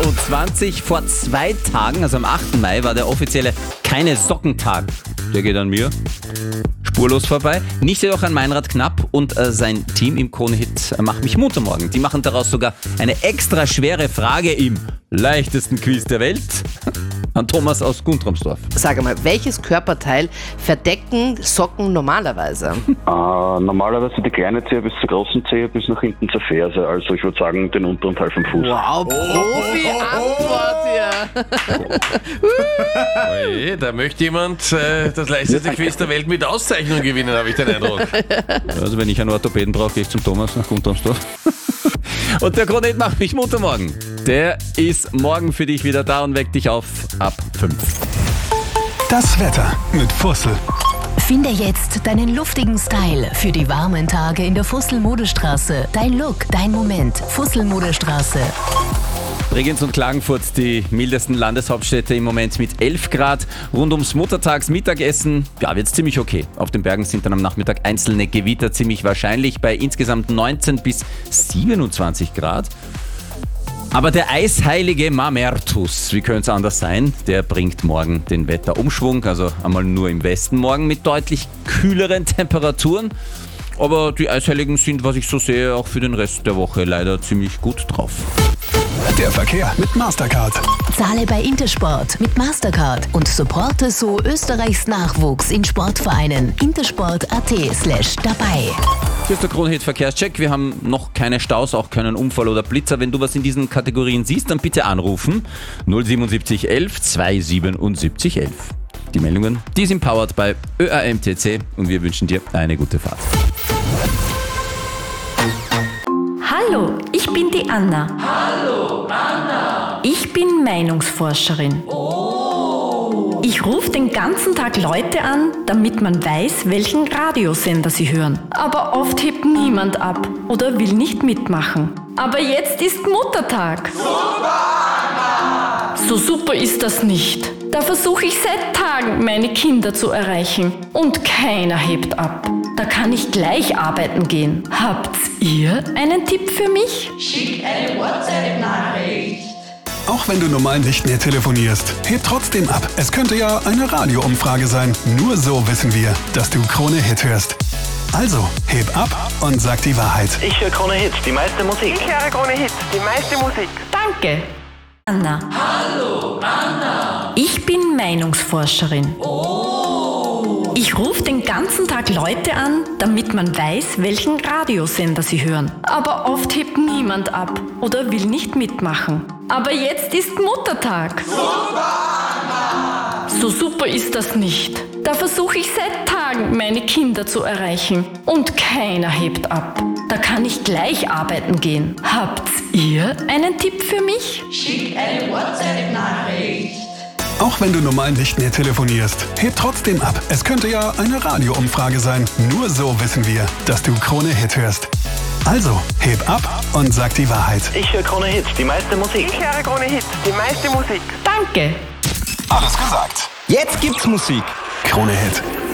7.20 Uhr. Vor 2 Tagen, also am 8. Mai, war der offizielle Keine-Socken-Tag. Der geht an mir spurlos vorbei. Nicht jedoch an Meinrad Knapp und sein Team im Krone-Hit Mach mich munter morgen. Die machen daraus sogar eine extra schwere Frage im leichtesten Quiz der Welt an Thomas aus Guntramsdorf. Sag einmal, welches Körperteil verdecken Socken normalerweise? Normalerweise die kleine Zehe bis zur großen Zehe bis nach hinten zur Ferse. Also ich würde sagen den unteren Teil vom Fuß. Wow, Profi-Antwort hier. Oje, da möchte jemand das leichteste Quiz der Welt mit Auszeichnung gewinnen, habe ich den Eindruck. Also wenn ich einen Orthopäden brauche, gehe ich zum Thomas nach Guntramsdorf. Und der Krone-Hit Macht mich munter morgen. Der ist morgen für dich wieder da und weckt dich auf ab 5. Das Wetter mit Fussel. Finde jetzt deinen luftigen Style für die warmen Tage in der Fussel-Modestraße. Dein Look, dein Moment. Fussel-Modestraße. Bregenz und Klagenfurt, die mildesten Landeshauptstädte im Moment mit 11 Grad. Rund ums Muttertagsmittagessen, ja, wird's ziemlich okay. Auf den Bergen sind dann am Nachmittag einzelne Gewitter ziemlich wahrscheinlich bei insgesamt 19 bis 27 Grad. Aber der eisheilige Mamertus, wie könnte es anders sein, der bringt morgen den Wetterumschwung, also einmal nur im Westen morgen mit deutlich kühleren Temperaturen. Aber die Eisheiligen sind, was ich so sehe, auch für den Rest der Woche leider ziemlich gut drauf. Der Verkehr mit Mastercard. Zahle bei Intersport mit Mastercard und supporte so Österreichs Nachwuchs in Sportvereinen. intersport.at/dabei. Hier ist der Krone-Hit Verkehrscheck. Wir haben noch keine Staus, auch keinen Unfall oder Blitzer. Wenn du was in diesen Kategorien siehst, dann bitte anrufen. 077 11 277 11. Die Meldungen, die sind powered bei ÖAMTC und wir wünschen dir eine gute Fahrt. Hallo, ich bin die Anna. Hallo, Anna. Ich bin Meinungsforscherin. Oh. Ich rufe den ganzen Tag Leute an, damit man weiß, welchen Radiosender sie hören. Aber oft hebt niemand ab oder will nicht mitmachen. Aber jetzt ist Muttertag. Super, Anna. So super ist das nicht. Da versuche ich seit Tagen, meine Kinder zu erreichen. Und keiner hebt ab. Da kann ich gleich arbeiten gehen. Habt ihr einen Tipp für mich? Schick eine WhatsApp-Nachricht. Auch wenn du normal nicht mehr telefonierst, heb trotzdem ab. Es könnte ja eine Radioumfrage sein. Nur so wissen wir, dass du Krone-Hit hörst. Also, heb ab und sag die Wahrheit. Ich höre Krone-Hit, die meiste Musik. Ich höre Krone-Hit, die meiste Musik. Danke. Anna. Hallo, Anna. Ich bin Meinungsforscherin. Oh. Ich rufe den ganzen Tag Leute an, damit man weiß, welchen Radiosender sie hören. Aber oft hebt niemand ab oder will nicht mitmachen. Aber jetzt ist Muttertag. Super, Anna. So super ist das nicht. Da versuche ich seit Tagen, meine Kinder zu erreichen. Und keiner hebt ab. Da kann ich gleich arbeiten gehen. Habt ihr einen Tipp für mich? Schick eine WhatsApp-Nachricht. Auch wenn du normal nicht mehr telefonierst, heb trotzdem ab. Es könnte ja eine Radioumfrage sein. Nur so wissen wir, dass du Krone-Hit hörst. Also, heb ab und sag die Wahrheit. Ich höre Krone-Hit, die meiste Musik. Ich höre Krone-Hit, die meiste Musik. Danke. Alles gesagt. Jetzt gibt's Musik. Krone-Hit.